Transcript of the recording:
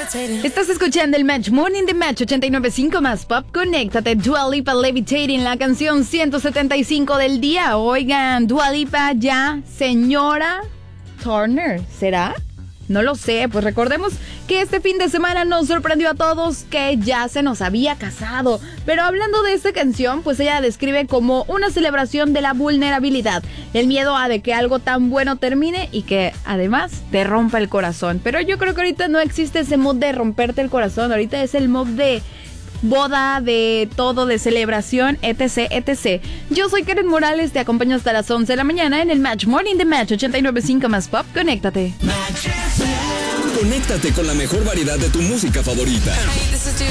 Estás escuchando el Match Morning de Match 89.5 más Pop. Conéctate, Dua Lipa Levitating, la canción 175 del día. Oigan, Dua Lipa ya, señora Turner, ¿será? No lo sé, pues recordemos que este fin de semana nos sorprendió a todos que ya se nos había casado. Pero hablando de esta canción, pues ella describe como una celebración de la vulnerabilidad, el miedo a de que algo tan bueno termine y que además te rompa el corazón. Pero yo creo que ahorita no existe ese mood de romperte el corazón, ahorita es el mood de boda, de todo, de celebración, etc, etc. Yo soy Karen Morales, te acompaño hasta las 11 de la mañana en el Match Morning de Match 89.5 más Pop. Conéctate. Conéctate con la mejor variedad de tu música favorita.